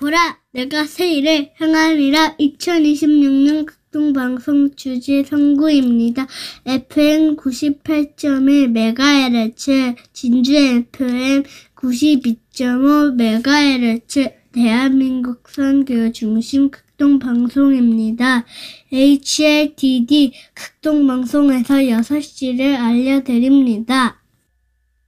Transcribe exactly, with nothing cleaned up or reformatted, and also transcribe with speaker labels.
Speaker 1: 보라, 내가 새 일을 행하리라. 이천이십육 년 극동방송 주제 선구입니다. 에프엠 구십팔 점 일 메가헤르츠, 진주 에프엠 구십이 점 오 메가헤르츠, 대한민국 선교 중심 극동방송입니다. 에이치엘티디 극동방송에서 여섯 시를 알려드립니다.